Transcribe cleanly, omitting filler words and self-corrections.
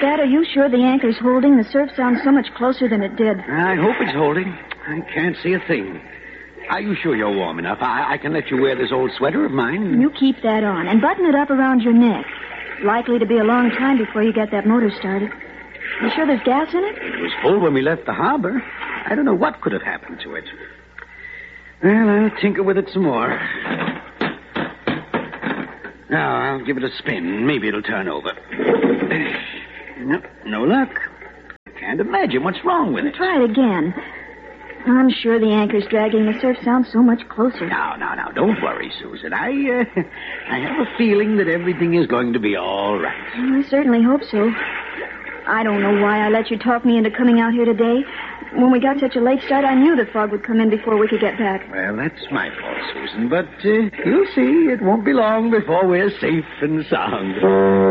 that, are you sure the anchor's holding? The surf sounds so much closer than it did. I hope it's holding. I can't see a thing. Are you sure you're warm enough? I can let you wear this old sweater of mine. You keep that on and button it up around your neck. Likely to be a long time before you get that motor started. You sure there's gas in it? It was full when we left the harbor. I don't know what could have happened to it. Well, I'll tinker with it some more. Now, I'll give it a spin. Maybe it'll turn over. No luck. Can't imagine what's wrong with it. Try it again. I'm sure the anchor's dragging. The surf sounds so much closer. Now, don't worry, Susan. I have a feeling that everything is going to be all right. I certainly hope so. I don't know why I let you talk me into coming out here today. When we got such a late start, I knew the fog would come in before we could get back. Well, that's my fault, Susan, but you'll see. It won't be long before we're safe and sound.